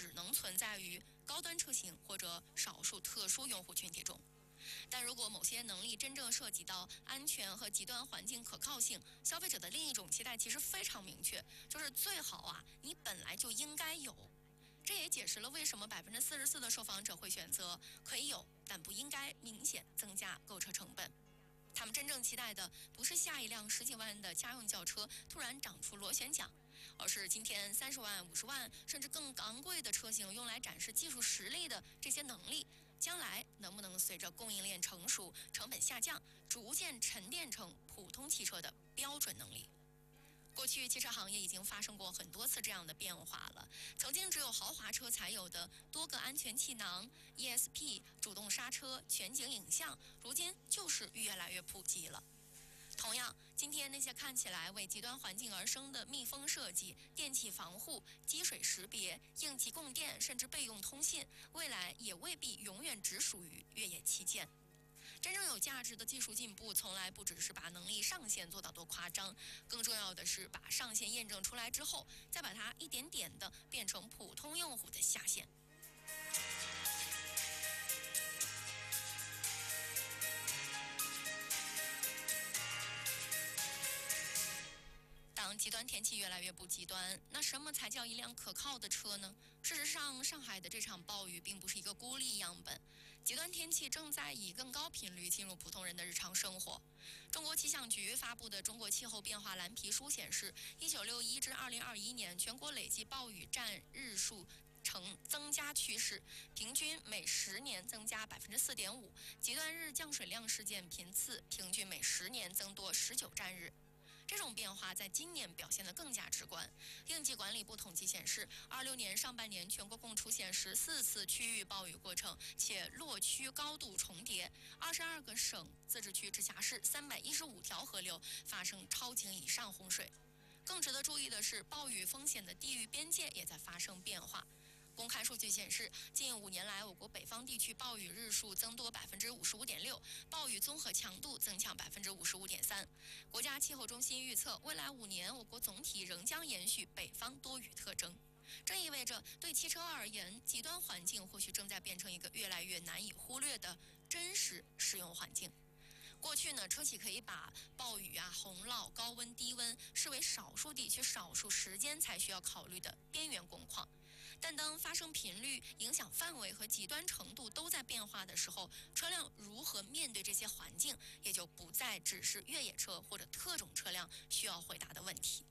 只能存在于高端车型或者少数特殊用户群体中。但如果某些能力真正涉及到安全和极端环境可靠性，消费者的另一种期待其实非常明确，就是最好你本来就应该有。这也解释了为什么44%的受访者会选择可以有，但不应该明显增加购车成本。他们真正期待的不是下一辆10几万的家用轿车突然长出螺旋桨，而是今天30万、50万甚至更昂贵的车型用来展示技术实力的这些能力，将来能不能随着供应链成熟、成本下降，逐渐沉淀成普通汽车的标准能力。过去汽车行业已经发生过很多次这样的变化了，曾经只有豪华车才有的多个安全气囊、ESP、主动刹车、全景影像，如今就是越来越普及了。同样，今天那些看起来为极端环境而生的密封设计、电气防护、积水识别、应急供电，甚至备用通信，未来也未必永远只属于越野旗舰。真正有价值的技术进步，从来不只是把能力上限做到多夸张，更重要的是把上限验证出来之后，再把它一点点的变成普通用户的下限。当极端天气越来越不极端，那什么才叫一辆可靠的车呢？事实上，上海的这场暴雨并不是一个孤立样本，极端天气正在以更高频率进入普通人的日常生活。中国气象局发布的《中国气候变化蓝皮书》显示，1961至2021年全国累计暴雨占日数呈增加趋势，平均每10年增加4.5%，极端日降水量事件频次平均每10年增多19战日。这种变化在今年表现得更加直观。应急管理部统计显示，26年上半年全国共出现14次区域暴雨过程，且落区高度重叠，22个省、自治区、直辖市315条河流发生超警以上洪水。更值得注意的是，暴雨风险的地域边界也在发生变化。公开数据显示，近5年来，我国北方地区暴雨日数增多55.6%，暴雨综合强度增强55.3%。国家气候中心预测，未来5年，我国总体仍将延续北方多雨特征。这意味着，对汽车而言，极端环境或许正在变成一个越来越难以忽略的真实使用环境。过去呢，车企可以把暴雨洪涝、高温、低温视为少数地区、少数时间才需要考虑的边缘工况。但当发生频率、影响范围和极端程度都在变化的时候，车辆如何面对这些环境，也就不再只是越野车或者特种车辆需要回答的问题。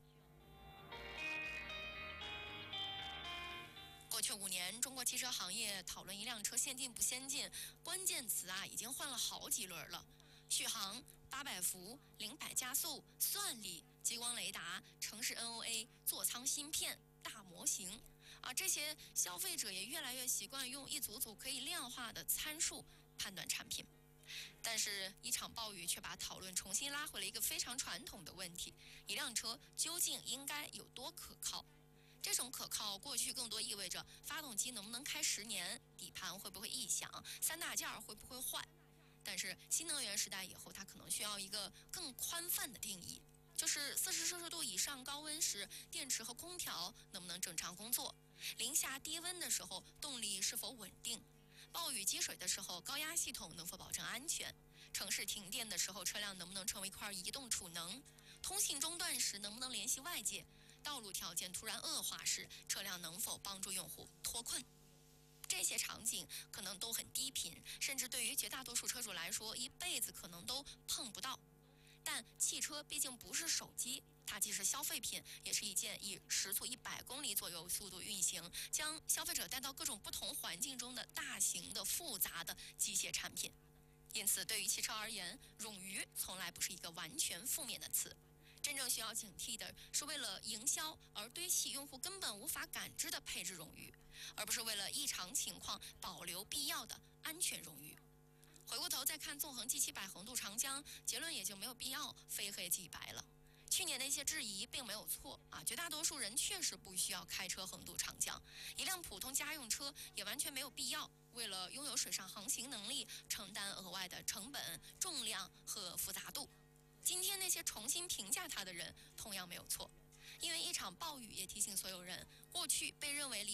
过去5年，中国汽车行业讨论一辆车先进不先进，关键词已经换了好几轮了。续航、800伏、零百加速、算力、激光雷达、城市 NOA、座舱芯片、大模型这些消费者也越来越习惯用一组组可以量化的参数判断产品。但是，一场暴雨却把讨论重新拉回了一个非常传统的问题：一辆车究竟应该有多可靠？这种可靠，过去更多意味着发动机能不能开10年，底盘会不会异响，3大件会不会坏。但是新能源时代以后，它可能需要一个更宽泛的定义，就是40摄氏度以上高温时，电池和空调能不能正常工作？零下低温的时候，动力是否稳定？暴雨积水的时候，高压系统能否保证安全？城市停电的时候，车辆能不能成为一块移动储能？通信中断时能不能联系外界？道路条件突然恶化时，车辆能否帮助用户脱困？这些场景可能都很低频，甚至对于绝大多数车主来说，一辈子可能都碰不到。但汽车毕竟不是手机，它既是消费品，也是一件以时速100公里左右速度运行，将消费者带到各种不同环境中的大型的复杂的机械产品。因此，对于汽车而言，冗余从来不是一个完全负面的词。真正需要警惕的是为了营销而堆砌用户根本无法感知的配置冗余，而不是为了异常情况保留必要的安全冗余。回过头再看纵横 G700横渡长江，结论也就没有必要非黑即白了。去年的一些质疑并没有错绝大多数人确实不需要开车横渡长江，一辆普通家用车也完全没有必要为了拥有水上航行能力承担额外的成本、重量和复杂度。今天那些重新评价它的人同样没有错，因为一场暴雨也提醒所有人，过去被认为离